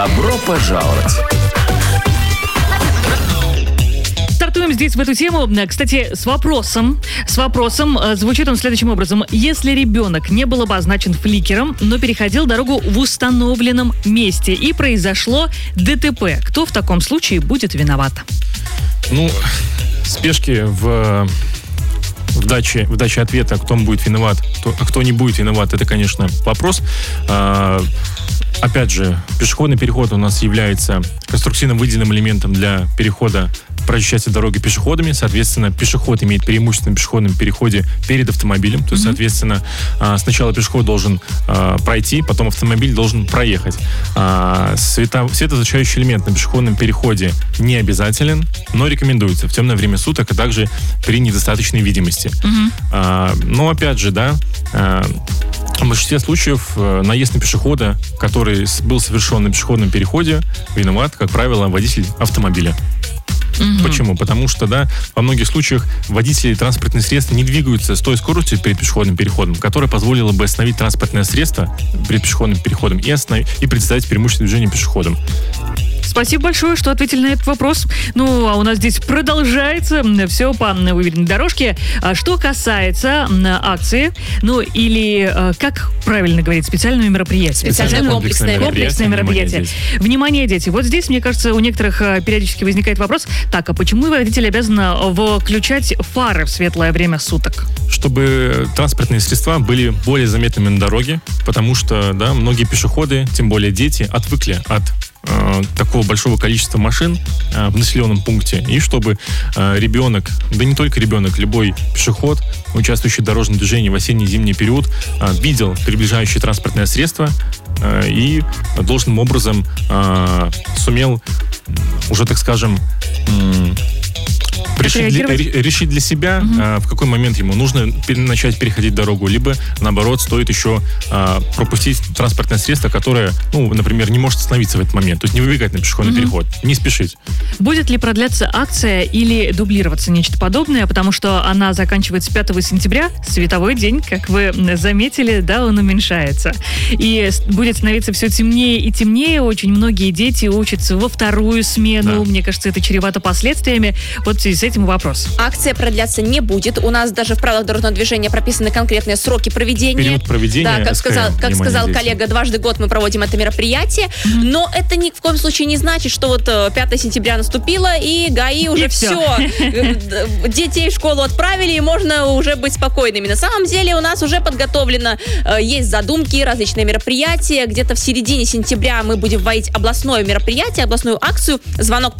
Добро пожаловать! Стартуем здесь в эту тему. Кстати, с вопросом. Звучит он следующим образом. Если ребенок не был обозначен фликером, но переходил дорогу в установленном месте и произошло ДТП, кто в таком случае будет виноват? Спешки в даче ответа, кто будет виноват, а кто не будет виноват, это, конечно, вопрос. Опять же, пешеходный переход у нас является конструктивно выделенным элементом для перехода проезжей части дороги пешеходами. Соответственно, пешеход имеет преимущество на пешеходном переходе перед автомобилем. То есть, соответственно, сначала пешеход должен пройти, потом автомобиль должен проехать. Светозащищающий элемент на пешеходном переходе не обязателен, но рекомендуется в темное время суток, а также при недостаточной видимости. Но, опять же, в большинстве случаев наезд на пешехода, который был совершен на пешеходном переходе, виноват, как правило, водитель автомобиля. Почему? Потому что, во многих случаях водители транспортных средств не двигаются с той скоростью перед пешеходным переходом, которая позволила бы остановить транспортное средство перед пешеходным переходом и предоставить преимущество движения пешеходам. Спасибо большое, что ответили на этот вопрос. А у нас здесь продолжается все по выверенной дорожке. Что касается акции, или, как правильно говорить, специального мероприятия. Комплексное мероприятие. Внимание, дети. Вот здесь, мне кажется, у некоторых периодически возникает вопрос, а почему водитель обязан выключать фары в светлое время суток? Чтобы транспортные средства были более заметными на дороге, потому что, многие пешеходы, тем более дети, отвыкли от такого большого количества машин в населенном пункте, и чтобы ребенок, не только ребенок, любой пешеход, участвующий в дорожном движении в осенне-зимний период, видел приближающее транспортное средство и должным образом сумел уже, так скажем, решить для себя, в какой момент ему нужно начать переходить дорогу, либо, наоборот, стоит еще пропустить транспортное средство, которое, например, не может остановиться в этот момент. То есть не выбегать на пешеходный переход, не спешить. Будет ли продляться акция или дублироваться нечто подобное, потому что она заканчивается 5 сентября, световой день, как вы заметили, он уменьшается. И будет становиться все темнее и темнее. Очень многие дети учатся во вторую смену. Мне кажется, это чревато последствиями. Вот в связи с этим вопрос. Акция продляться не будет. У нас даже в правилах дорожного движения прописаны конкретные сроки проведения. Период проведения. Как сказал коллега, дважды в год мы проводим это мероприятие. Но это ни в коем случае не значит, что 5 сентября наступило, и ГАИ уже все. Детей в школу отправили, и можно уже быть спокойными. На самом деле у нас уже подготовлено, есть задумки, различные мероприятия. Где-то в середине сентября мы будем вводить областное мероприятие, областную акцию «Звонок